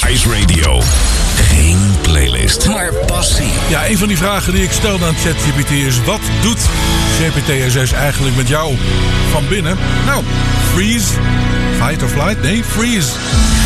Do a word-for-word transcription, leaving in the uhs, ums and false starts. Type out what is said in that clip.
Ice Radio. Geen playlist, maar passie. Ja, een van die vragen die ik stelde aan ChatGPT is: wat doet G P T S S eigenlijk met jou van binnen? Nou, freeze, fight or flight? Nee, freeze.